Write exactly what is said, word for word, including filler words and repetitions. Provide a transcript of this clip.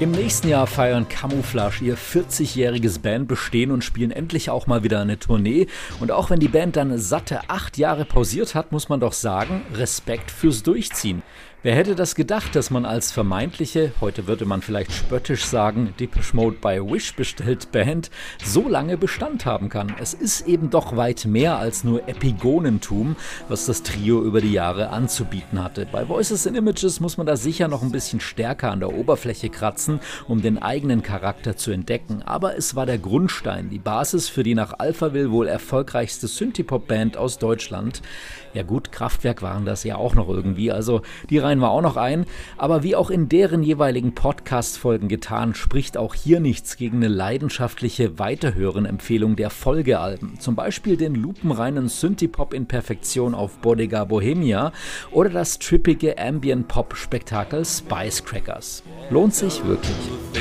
Im nächsten Jahr feiern Camouflage ihr vierzigjähriges Bandbestehen und spielen endlich auch mal wieder eine Tournee. Und auch wenn die Band dann satte acht Jahre pausiert hat, muss man doch sagen, Respekt fürs Durchziehen. Wer hätte das gedacht, dass man als vermeintliche, heute würde man vielleicht spöttisch sagen, Depeche Mode bei Wish bestellt Band, so lange Bestand haben kann. Es ist eben doch weit mehr als nur Epigonentum, was das Trio über die Jahre anzubieten hatte. Bei Voices and Images muss man da sicher noch ein bisschen stärker an der Oberfläche kratzen, um den eigenen Charakter zu entdecken. Aber es war der Grundstein, die Basis für die nach Alphaville wohl erfolgreichste Synthie-Pop-Band aus Deutschland. Ja gut, Kraftwerk waren das ja auch noch irgendwie, also die reihen wir auch noch ein. Aber wie auch in deren jeweiligen Podcast-Folgen getan, spricht auch hier nichts gegen eine leidenschaftliche Weiterhören-Empfehlung der Folgealben. Zum Beispiel den lupenreinen Synthie-Pop in Perfektion auf Bodega Bohemia oder das trippige Ambient-Pop-Spektakel Spice Crackers. Lohnt sich wirklich.